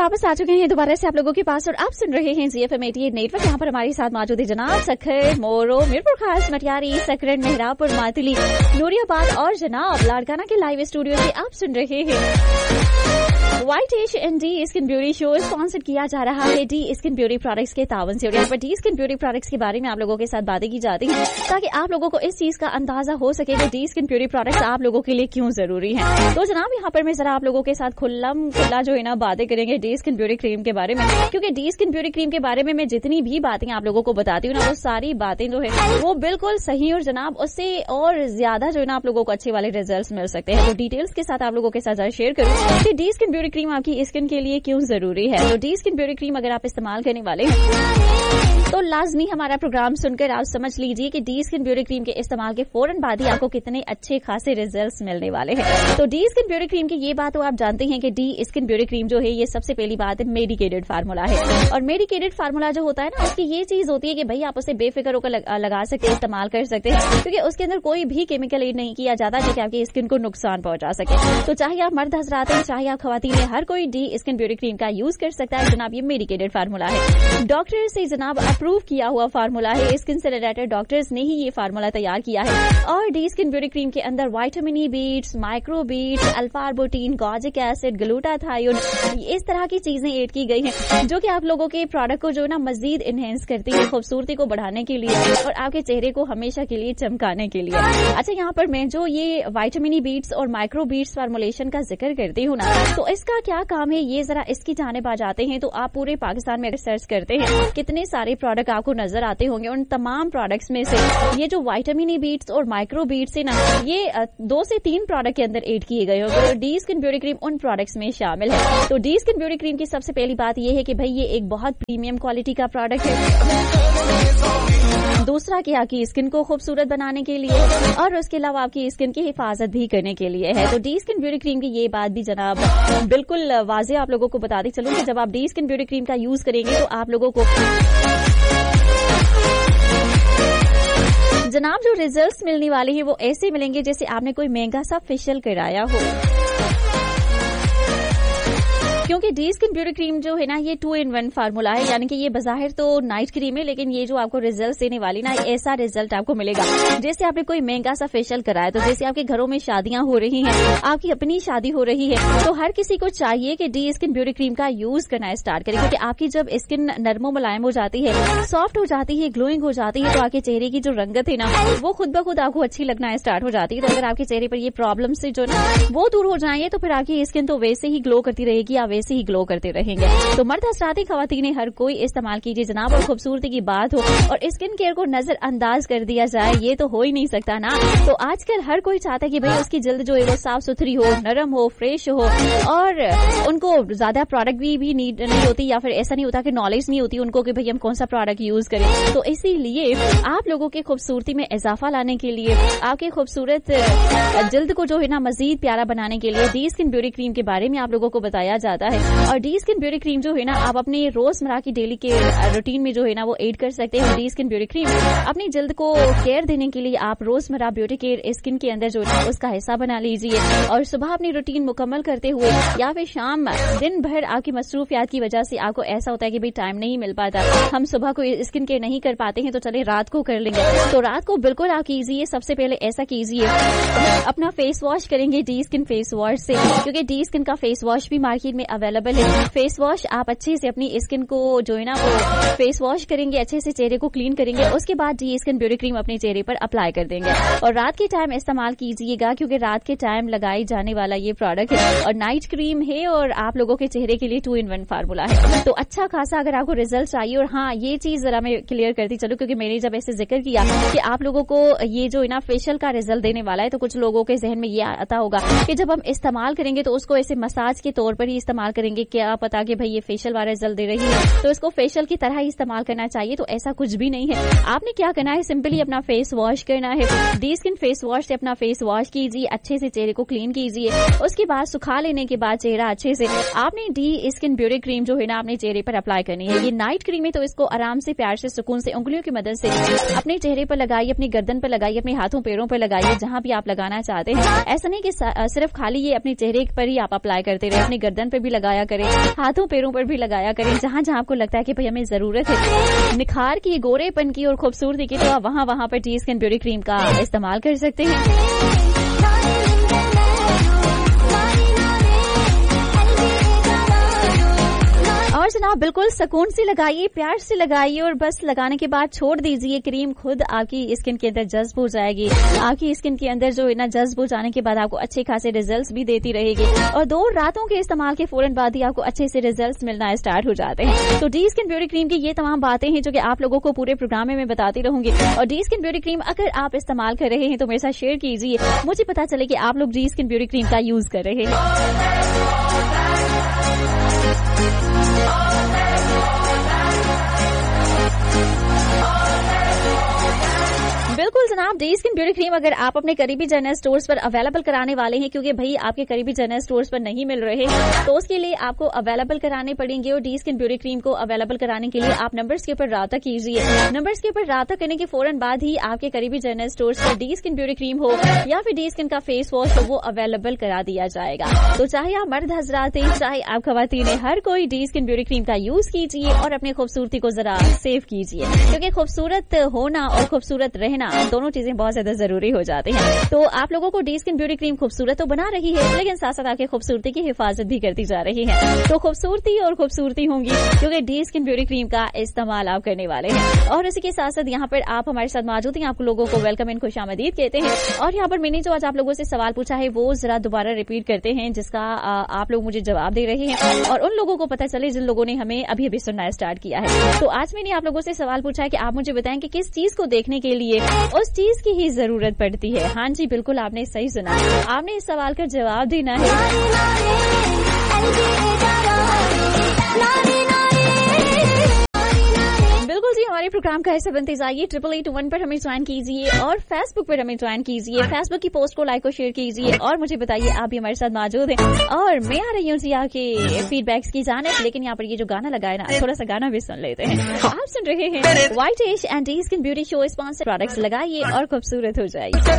वापस आ चुके हैं दोबारा से आप लोगों के पास और आप सुन रहे हैं ZFM 88 नेटवर्क। यहाँ पर हमारे साथ मौजूद है जनाब सखर, मोरो, मीरपुर खास, मटियारी, सकरन, मेहरापुर, मातली, नूरियाबाद और जनाब लाड़काना के लाइव स्टूडियो से आप सुन रहे हैं white ash and D skin beauty show sponsor किया जा रहा है डी स्किन ब्यूटी प्रोडक्ट्स के तावन से। और यहाँ पर डी स्किन ब्यूटी प्रोडक्ट्स के बारे में आप लोगों के साथ बातें की जाती हैं ताकि आप लोगों को इस चीज का अंदाजा हो सके कि डी स्किन ब्यूटी प्रोडक्ट्स आप लोगों के लिए क्यों जरूरी हैं। तो जनाब यहाँ पर मैं जरा आप लोगों के साथ खुला जो है ना बातें करेंगे डी स्किन ब्यूटी क्रीम के बारे में, क्योंकि डी स्किन ब्यूटी क्रीम के बारे में मैं जितनी भी बातें आप लोगों को बताती हूँ ना वो सारी बातें जो है वो बिल्कुल सही और जनाब उससे और ज्यादा जो है ना आप लोगों को अच्छे वाले रिजल्ट मिल सकते हैं। तो डिटेल्स के साथ आप लोगों के साथ शेयर करूँ कि डी स्किन ब्यूटी क्रीम आपकी स्किन के लिए क्यों जरूरी है। तो डी स्किन ब्यूटी क्रीम अगर आप इस्तेमाल करने वाले हैं तो लाजमी हमारा प्रोग्राम सुनकर आप समझ लीजिए कि डी स्किन ब्यूटी क्रीम के इस्तेमाल के फौरन बाद ही आपको कितने अच्छे खासे रिजल्ट्स मिलने वाले हैं। तो डी स्किन ब्यूटी क्रीम की ये बात तो आप जानते हैं कि डी स्किन ब्यूटी क्रीम जो है ये सबसे पहली बात है मेडिकेटेड फार्मूला है। और मेडिकेटेड फार्मूला जो होता है ना उसकी ये चीज होती है कि भाई आप उसे बेफिक्र होकर लगा सकते हैं, इस्तेमाल कर सकते हैं, क्योंकि उसके अंदर कोई भी केमिकल एड नहीं किया जाता जो कि आपकी स्किन को नुकसान पहुंचा सके। तो चाहे आप मर्द हजरात हैं चाहे आप खवातीन हैं, हर कोई डी स्किन ब्यूटी क्रीम का यूज कर सकता है। जनाब ये मेडिकेटेड फार्मूला है, डॉक्टर से जनाब अप्रूव किया हुआ फार्मूला है। स्किन से रिलेटेड डॉक्टर्स ने ही ये फार्मूला तैयार किया है। और डी स्किन ब्यूटी क्रीम के अंदर vitamin E beats, micro beats, alpha arbutin, गॉजिक acid, glutathione इस तरह की चीजें ऐड की गई हैं जो कि आप लोगों के प्रोडक्ट को जो ना मजीद इनहेंस करती है, खूबसूरती को बढ़ाने के लिए और आपके चेहरे को हमेशा के लिए चमकाने के लिए। अच्छा यहाँ पर मैं जो ये विटामिन ई बीट्स और माइक्रो बीट्स फार्मूलेशन का जिक्र करती हूँ ना तो इसका क्या काम है ये जरा इसकी जानिब आ जाते हैं। तो आप पूरे पाकिस्तान में अगर सर्च करते हैं कितने सारे प्रोडक्ट आपको नजर आते होंगे। उन तमाम प्रोडक्ट्स में से ये जो विटामिन ई बीट्स और माइक्रो बीट्स है ना ये 2 से 3 प्रोडक्ट के अंदर ऐड किए गए होंगे। तो डी स्किन ब्यूटी क्रीम उन प्रोडक्ट्स में शामिल है। तो डी स्किन ब्यूटी क्रीम की सबसे पहली बात ये है कि भाई ये एक बहुत प्रीमियम क्वालिटी का प्रोडक्ट है। दूसरा कि आपकी स्किन को खूबसूरत बनाने के लिए और उसके अलावा आपकी स्किन की हिफाजत भी करने के लिए है। तो डी स्किन ब्यूटी क्रीम की ये बात भी जनाब बिल्कुल वाज़ेह आप लोगों को बताती चलूं कि जब आप डी स्किन ब्यूटी क्रीम का यूज करेंगे तो आप लोगों को जनाब जो रिजल्ट्स मिलने वाले हैं वो ऐसे मिलेंगे जैसे आपने कोई महंगा सा फेशियल कराया हो। क्योंकि डी स्किन ब्यूटी क्रीम जो है ना ये 2 in 1 फार्मूला है, यानी कि ये बज़ाहिर तो नाइट क्रीम है लेकिन ये जो आपको रिजल्ट देने वाली ना ऐसा रिजल्ट आपको मिलेगा जैसे आपने कोई महंगा सा फेशियल कराया। तो जैसे आपके घरों में शादियां हो रही हैं, आपकी अपनी शादी हो रही है, तो हर किसी को चाहिए कि डी स्किन ब्यूटी क्रीम का यूज करना स्टार्ट करें, क्योंकि आपकी जब स्किन नरमो मुलायम हो जाती है, सॉफ्ट हो जाती है, ग्लोइंग हो जाती है, तो आपके चेहरे की जो रंगत है ना वो खुद ब खुद आपको अच्छी लगना स्टार्ट हो जाती है। तो अगर आपके चेहरे पर ये प्रॉब्लम से जो ना वो दूर हो जाएंगे तो फिर आपकी स्किन तो वैसे ही ग्लो करती रहेगी, आप वैसे ही ग्लो करते रहेंगे। तो मर्द हजराती खवातीन हर कोई इस्तेमाल कीजिए जनाब। और खूबसूरती की बात हो और स्किन केयर को नजर अंदाज कर दिया जाए ये तो हो ही नहीं सकता ना। तो आजकल हर कोई चाहता है कि भाई उसकी जल्द जो है वो साफ सुथरी हो, नरम हो, फ्रेश हो और उनको ज्यादा प्रोडक्ट भी नीड नहीं होती या फिर ऐसा नहीं होता कि नॉलेज नहीं होती उनको कि भाई हम कौन सा प्रोडक्ट यूज करें। तो इसीलिए आप लोगों की खूबसूरती में इजाफा लाने के लिए, आपके खूबसूरत जल्द को जो है ना मजीद प्यारा बनाने के लिए डी स्किन ब्यूटी क्रीम के बारे में आप लोगों को बताया जाता है। और डी स्किन ब्यूटी क्रीम जो है ना आप अपने रोजमर्रा की डेली के रूटीन में जो है ना वो ऐड कर सकते हैं। डी स्किन ब्यूटी क्रीम अपनी जल्द को केयर देने के लिए आप रोजमर्रा ब्यूटी केयर स्किन के अंदर जो है उसका हिस्सा बना लीजिए। और सुबह अपनी रूटीन मुकम्मल करते हुए या फिर शाम दिन भर आपकी मसरूफियात की वजह से आपको ऐसा होता है कि भाई टाइम नहीं मिल पाता, हम सुबह को स्किन केयर नहीं कर पाते हैं तो चले रात को कर लेंगे। तो रात को बिल्कुल आप कीजिए, सबसे पहले ऐसा कीजिए अपना फेस वॉश करेंगे डी स्किन फेस वॉश से, क्योंकि डी स्किन का फेस वॉश भी मार्केट में अवेलेबल है। फेस वॉश आप अच्छे से अपनी स्किन को जो है ना वो फेस वॉश करेंगे, अच्छे से चेहरे को क्लीन करेंगे, उसके बाद डी स्किन ब्यूटी क्रीम अपने चेहरे पर अप्लाई कर देंगे। और रात के टाइम इस्तेमाल कीजिएगा क्योंकि रात के टाइम लगाई जाने वाला ये प्रोडक्ट है और नाइट क्रीम है और आप लोगों के चेहरे के लिए 2 in 1 फार्मूला है। तो अच्छा खासा अगर आपको रिजल्ट चाहिए, और हाँ ये चीज जरा मैं क्लियर करती चलूं क्योंकि मैंने जब ऐसे जिक्र किया कि आप लोगों को ये जो है ना फेशियल का रिजल्ट देने वाला है तो कुछ लोगों के जहन में ये आता होगा कि जब हम इस्तेमाल करेंगे तो उसको ऐसे मसाज के तौर पर ही इस्तेमाल करेंगे, क्या पता कि भाई ये फेशियल वाला रिजल्ट दे रही है तो इसको फेशियल की तरह ही इस्तेमाल करना चाहिए। तो ऐसा कुछ भी नहीं है। आपने क्या करना है, सिंपली अपना फेस वॉश करना है। डी स्किन फेस वॉश से अपना फेस वॉश कीजिए, अच्छे से चेहरे को क्लीन कीजिए, उसके बाद सुखा लेने के बाद चेहरा अच्छे से आपने डी स्किन ब्यूटी क्रीम जो है ना अपने चेहरे पर अप्लाई करनी है। ये नाइट क्रीम है तो इसको आराम से प्यार से सुकून से उंगलियों की मदद से अपने चेहरे पर लगाइए, अपनी गर्दन पर लगाइए, अपने हाथों पैरों पर लगाइए, जहां भी आप लगाना चाहते हैं। ऐसा नहीं कि सिर्फ खाली ये अपने चेहरे पर ही आप अप्लाई करते रहे, अपनी गर्दन पर भी लगाया लगाया करें, हाथों पैरों पर भी लगाया करें, जहां जहां आपको लगता है कि भाई हमें जरूरत है निखार की, गोरेपन की और खूबसूरती की, तो आप वहां पर डी स्किन ब्यूटी क्रीम का इस्तेमाल कर सकते हैं। और जनाब बिल्कुल सुकून से लगाइए, प्यार से लगाइए और बस लगाने के बाद छोड़ दीजिए। क्रीम खुद आपकी स्किन के अंदर जज्ब हो जाएगी, आपकी स्किन के अंदर जो है ना जज्ब हो जाने के बाद आपको अच्छे खासे रिजल्ट्स भी देती रहेगी और 2 रातों के इस्तेमाल के फौरन बाद ही आपको अच्छे से रिजल्ट्स मिलना स्टार्ट हो जाते हैं। तो डी स्किन ब्यूटी क्रीम की ये तमाम बातें हैं जो कि आप लोगों को पूरे प्रोग्राम में मैं बताती रहूंगी। और डी स्किन ब्यूटी क्रीम अगर आप इस्तेमाल कर रहे हैं तो मेरे साथ शेयर कीजिए, मुझे पता चले कि आप लोग डी स्किन ब्यूटी क्रीम का यूज कर रहे हैं। बिल्कुल जनाब, डी स्किन ब्यूटी क्रीम अगर आप अपने करीबी जनरल स्टोर्स पर अवेलेबल कराने वाले हैं, क्योंकि भाई आपके करीबी जनरल स्टोर्स पर नहीं मिल रहे हैं, तो उसके लिए आपको अवेलेबल कराने पड़ेंगे। और डी स्किन ब्यूटी क्रीम को अवेलेबल कराने के लिए आप नंबर्स के ऊपर राब्ता कीजिए। नंबर्स के ऊपर राब्ता करने के फौरन बाद ही आपके करीबी जनरल स्टोर्स पर डी स्किन ब्यूटी क्रीम हो या फिर डी स्किन का फेस वॉश हो, वो अवेलेबल करा दिया जाएगा। तो चाहे आप मर्द हजरात हैं, चाहे आप खवातीन हैं, हर कोई डी स्किन ब्यूटी क्रीम का यूज कीजिए और अपनी खूबसूरती को जरा सेव कीजिए, क्योंकि खूबसूरत होना और खूबसूरत रहना दोनों चीजें बहुत ज्यादा जरूरी हो जाती हैं। तो आप लोगों को डी स्किन ब्यूटी क्रीम खूबसूरत तो बना रही है, लेकिन साथ साथ आपकी खूबसूरती की हिफाजत भी करती जा रही है। तो खूबसूरती और खूबसूरती होंगी क्योंकि डी स्किन ब्यूटी क्रीम का इस्तेमाल आप करने वाले हैं। और इसी के साथ साथ यहाँ पर आप हमारे साथ मौजूद हैं, आप लोगों को वेलकम एंड खुशामदीद कहते हैं। और यहाँ पर मैंने जो आज आप लोगों से सवाल पूछा है वो जरा दोबारा रिपीट करते हैं, जिसका आप लोग मुझे जवाब दे रहे हैं और उन लोगों को पता चले जिन लोगों ने हमें अभी अभी सुनना स्टार्ट किया है। तो आज मैंने आप लोगों से सवाल पूछा है कि आप मुझे बताएं कि किस चीज को देखने के लिए उस चीज की ही जरूरत पड़ती है। हाँ जी, बिल्कुल आपने सही सुना, आपने इस सवाल का जवाब देना है। बिल्कुल जी, हमारे प्रोग्राम का हिस्सा बनते जाइए। 8881 पर हमें ज्वाइन कीजिए और फेसबुक पर हमें ज्वाइन कीजिए। फेसबुक की पोस्ट को लाइक और शेयर कीजिए और मुझे बताइए आप भी हमारे साथ मौजूद हैं। और मैं आ रही हूँ जी आपके फीडबैक्स की जानिब, लेकिन यहाँ पर ये जो गाना लगाए ना, थोड़ा सा गाना भी सुन लेते हैं। आप सुन रहे हैं white ash and D skin beauty show sponsor products, लगाइए और खूबसूरत हो जाइए।